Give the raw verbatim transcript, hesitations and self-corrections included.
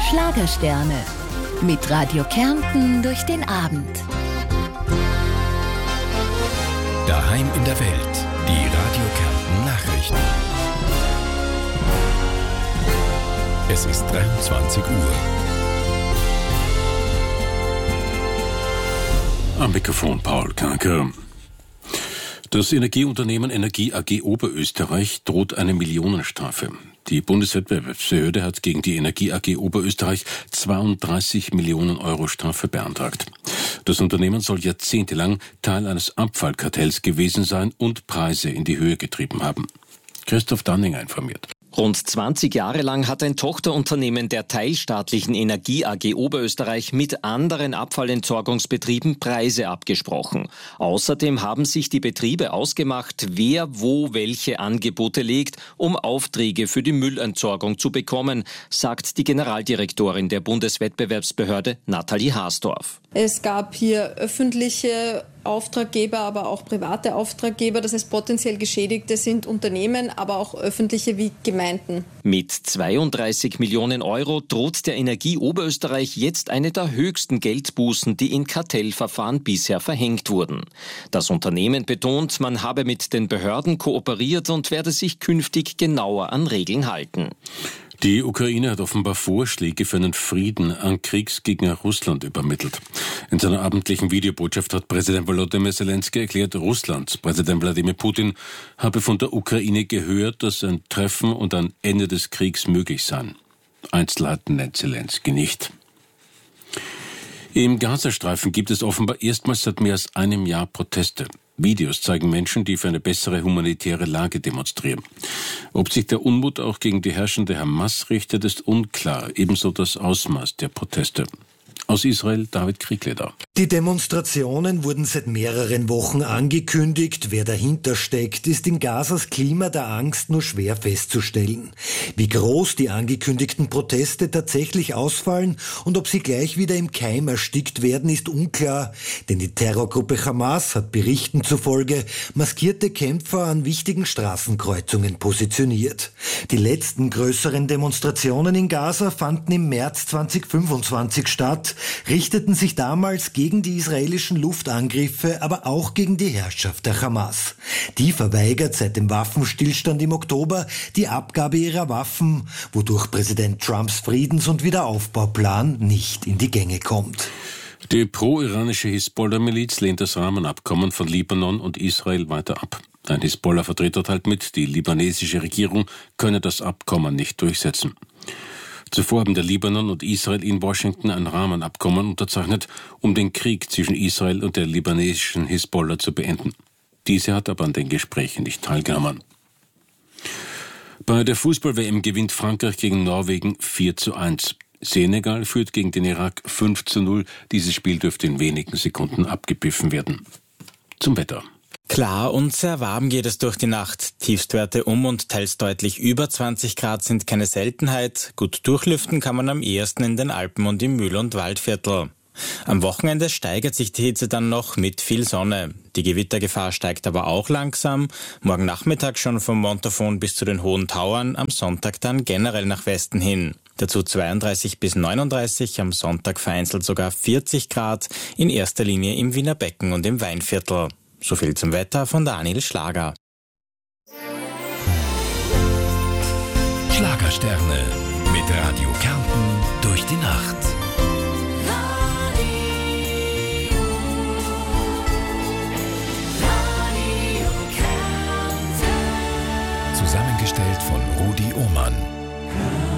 Schlagersterne. Mit Radio Kärnten durch den Abend. Daheim in der Welt. Die Radio Kärnten Nachrichten. Es ist dreiundzwanzig Uhr. Am Mikrofon Paul Kanker. Das Energieunternehmen Energie A G Oberösterreich droht eine Millionenstrafe. Die Bundeswettbewerbsbehörde hat gegen die Energie A G Oberösterreich zweiunddreißig Millionen Euro Strafe beantragt. Das Unternehmen soll jahrzehntelang Teil eines Abfallkartells gewesen sein und Preise in die Höhe getrieben haben. Christoph Danninger informiert. Rund zwanzig Jahre lang hat ein Tochterunternehmen der teilstaatlichen Energie A G Oberösterreich mit anderen Abfallentsorgungsbetrieben Preise abgesprochen. Außerdem haben sich die Betriebe ausgemacht, wer wo welche Angebote legt, um Aufträge für die Müllentsorgung zu bekommen, sagt die Generaldirektorin der Bundeswettbewerbsbehörde Nathalie Haasdorf. Es gab hier öffentliche Auftraggeber, aber auch private Auftraggeber. Das heißt, potenziell Geschädigte sind Unternehmen, aber auch öffentliche wie Gemeinden. Mit zweiunddreißig Millionen Euro droht der Energie Oberösterreich jetzt eine der höchsten Geldbußen, die in Kartellverfahren bisher verhängt wurden. Das Unternehmen betont, man habe mit den Behörden kooperiert und werde sich künftig genauer an Regeln halten. Die Ukraine hat offenbar Vorschläge für einen Frieden an Kriegsgegner Russland übermittelt. In seiner abendlichen Videobotschaft hat Präsident Volodymyr Zelensky erklärt, Russlands Präsident Wladimir Putin habe von der Ukraine gehört, dass ein Treffen und ein Ende des Kriegs möglich seien. Einzelheiten nennt Zelensky nicht. Im Gazastreifen gibt es offenbar erstmals seit mehr als einem Jahr Proteste. Videos zeigen Menschen, die für eine bessere humanitäre Lage demonstrieren. Ob sich der Unmut auch gegen die herrschende Hamas richtet, ist unklar, ebenso das Ausmaß der Proteste. Aus Israel David Kriegleder. Die Demonstrationen wurden seit mehreren Wochen angekündigt. Wer dahinter steckt, ist in Gazas Klima der Angst nur schwer festzustellen. Wie groß die angekündigten Proteste tatsächlich ausfallen und ob sie gleich wieder im Keim erstickt werden, ist unklar. Denn die Terrorgruppe Hamas hat Berichten zufolge maskierte Kämpfer an wichtigen Straßenkreuzungen positioniert. Die letzten größeren Demonstrationen in Gaza fanden im März zweitausendfünfundzwanzig statt, richteten sich damals gegen die israelischen Luftangriffe, aber auch gegen die Herrschaft der Hamas. Die verweigert seit dem Waffenstillstand im Oktober die Abgabe ihrer Waffen, wodurch Präsident Trumps Friedens- und Wiederaufbauplan nicht in die Gänge kommt. Die pro-iranische Hisbollah-Miliz lehnt das Rahmenabkommen von Libanon und Israel weiter ab. Ein Hisbollah-Vertreter teilt mit, die libanesische Regierung könne das Abkommen nicht durchsetzen. Zuvor haben der Libanon und Israel in Washington ein Rahmenabkommen unterzeichnet, um den Krieg zwischen Israel und der libanesischen Hisbollah zu beenden. Diese hat aber an den Gesprächen nicht teilgenommen. Bei der Fußball-W M gewinnt Frankreich gegen Norwegen vier zu eins. Senegal führt gegen den Irak fünf zu null. Dieses Spiel dürfte in wenigen Sekunden abgepfiffen werden. Zum Wetter. Klar und sehr warm geht es durch die Nacht. Tiefstwerte um und teils deutlich über zwanzig Grad sind keine Seltenheit. Gut durchlüften kann man am ehesten in den Alpen und im Mühl- und Waldviertel. Am Wochenende steigert sich die Hitze dann noch mit viel Sonne. Die Gewittergefahr steigt aber auch langsam. Morgen Nachmittag schon vom Montafon bis zu den Hohen Tauern, am Sonntag dann generell nach Westen hin. Dazu zweiunddreißig bis neununddreißig, am Sonntag vereinzelt sogar vierzig Grad, in erster Linie im Wiener Becken und im Weinviertel. So viel zum Wetter von Daniel Schlager. Schlagersterne mit Radio Kärnten durch die Nacht. Zusammengestellt von Rudi Ohmann.